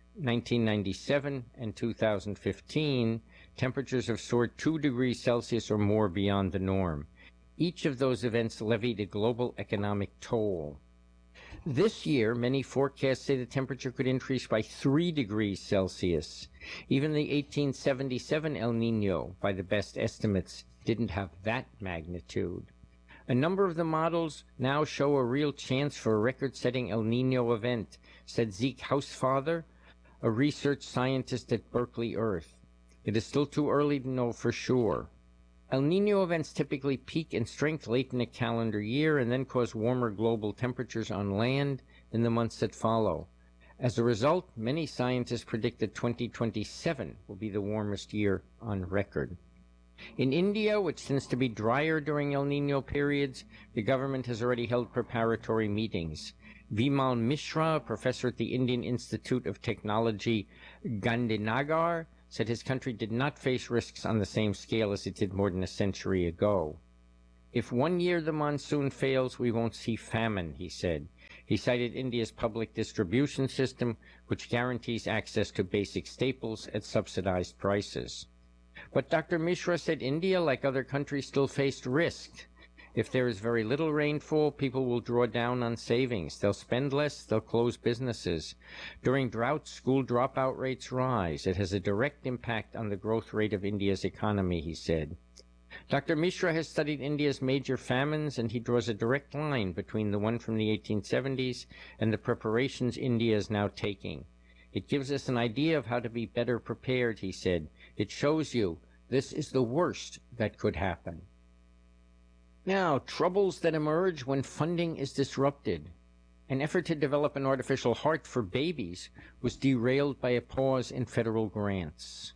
1997, and 2015, temperatures have soared 2 degrees Celsius or more beyond the norm. Each of those events levied a global economic toll. This year, many forecasts say the temperature could increase by 3 degrees Celsius. Even the 1877 El Nino, by the best estimates, didn't have that magnitude. A number of the models now show a real chance for a record-setting El Nino event, said Zeke Hausfather, a research scientist at Berkeley Earth. It is still too early to know for sure. El Nino events typically peak in strength late in a calendar year and then cause warmer global temperatures on land in the months that follow. As a result, many scientists predict that 2027 will be the warmest year on record. In India, which tends to be drier during El Nino periods, the government has already held preparatory meetings. Vimal Mishra, a professor at the Indian Institute of Technology, Gandhinagar, said his country did not face risks on the same scale as it did more than a century ago. If one year the monsoon fails, we won't see famine, he said. He cited India's public distribution system, which guarantees access to basic staples at subsidized prices. But Dr. Mishra said India, like other countries, still faced risk. If there is very little rainfall, people will draw down on savings. They'll spend less, they'll close businesses. During droughts, school dropout rates rise. It has a direct impact on the growth rate of India's economy, he said. Dr. Mishra has studied India's major famines, and he draws a direct line between the one from the 1870s and the preparations India is now taking. It gives us an idea of how to be better prepared, he said. It shows you this is the worst that could happen. Now, troubles that emerge when funding is disrupted. An effort to develop an artificial heart for babies was derailed by a pause in federal grants.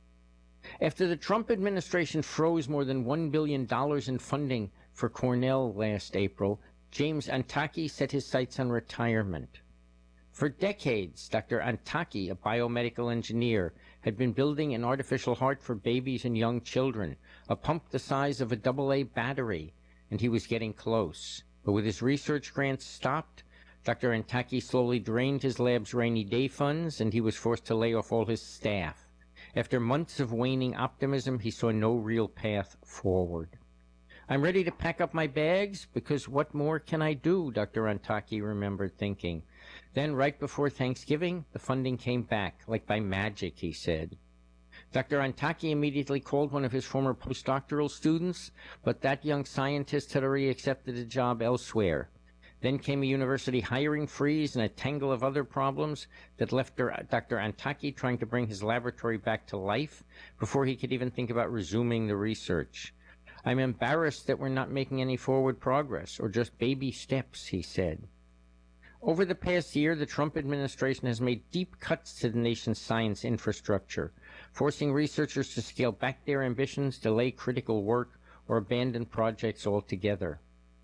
After the Trump administration froze more than $1 billion in funding for Cornell last April, James Antaki set his sights on retirement. For decades, Dr. Antaki, a biomedical engineer, had been building an artificial heart for babies and young children, a pump the size of a AA battery, and he was getting close. But with his research grants stopped, Dr. Antaki slowly drained his lab's rainy day funds, and he was forced to lay off all his staff. After months of waning optimism, he saw no real path forward. I'm ready to pack up my bags, because what more can I do, Dr. Antaki remembered thinking. Then, right before Thanksgiving, the funding came back, like by magic, he said. Dr. Antaki immediately called one of his former postdoctoral students, but that young scientist had already accepted a job elsewhere. Then came a university hiring freeze and a tangle of other problems that left Dr. Antaki trying to bring his laboratory back to life before he could even think about resuming the research. I'm embarrassed that we're not making any forward progress, or just baby steps, he said. Over the past year, the Trump administration has made deep cuts to the nation's science infrastructure, forcing researchers to scale back their ambitions, delay critical work, or abandon projects altogether.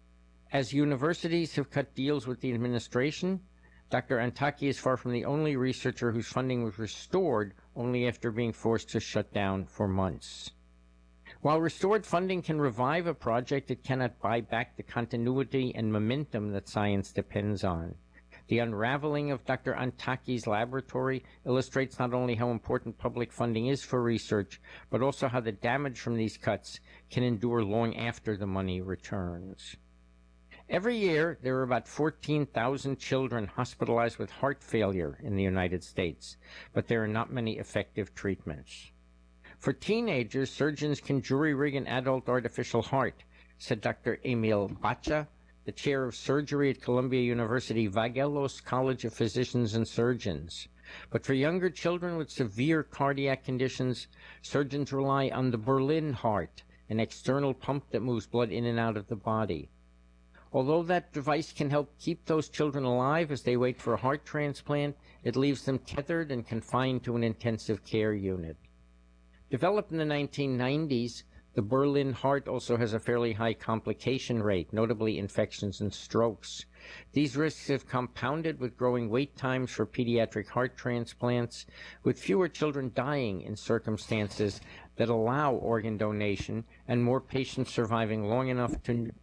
As universities have cut deals with the administration, Dr. Antaki is far from the only researcher whose funding was restored only after being forced to shut down for months. While restored funding can revive a project, it cannot buy back the continuity and momentum that science depends on. The unraveling of Dr. Antaki's laboratory illustrates not only how important public funding is for research, but also how the damage from these cuts can endure long after the money returns. Every year, there are about 14,000 children hospitalized with heart failure in the United States, but there are not many effective treatments. For teenagers, surgeons can jury-rig an adult artificial heart, said Dr. Emil Bacha, the chair of surgery at Columbia University Vagelos College of Physicians and Surgeons. But for younger children with severe cardiac conditions, surgeons rely on the Berlin heart, an external pump that moves blood in and out of the body. Although that device can help keep those children alive as they wait for a heart transplant, it leaves them tethered and confined to an intensive care unit. Developed in the 1990s, the Berlin heart also has a fairly high complication rate, notably infections and strokes. These risks have compounded with growing wait times for pediatric heart transplants, with fewer children dying in circumstances that allow organ donation and more patients surviving long enough to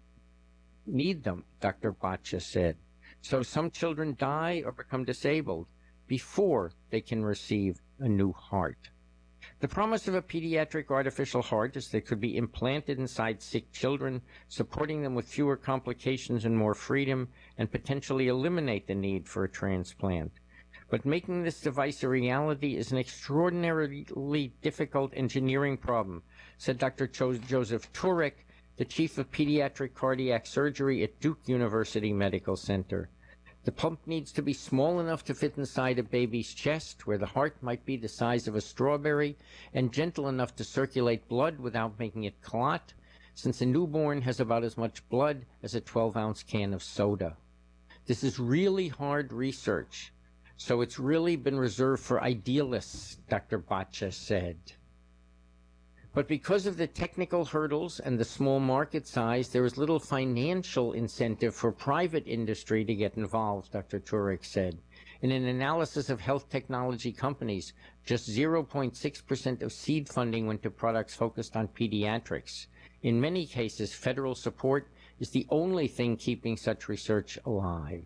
need them, Dr. Bacha said. So some children die or become disabled before they can receive a new heart. The promise of a pediatric artificial heart is that it could be implanted inside sick children, supporting them with fewer complications and more freedom, and potentially eliminate the need for a transplant. But making this device a reality is an extraordinarily difficult engineering problem, said Dr. Joseph Turek, the chief of pediatric cardiac surgery at Duke University Medical Center. The pump needs to be small enough to fit inside a baby's chest, where the heart might be the size of a strawberry, and gentle enough to circulate blood without making it clot, since a newborn has about as much blood as a 12-ounce can of soda. This is really hard research. So it's really been reserved for idealists, Dr. Baccia said. But because of the technical hurdles and the small market size, there is little financial incentive for private industry to get involved, Dr. Turek said. In an analysis of health technology companies, just 0.6% of seed funding went to products focused on pediatrics. In many cases, federal support is the only thing keeping such research alive.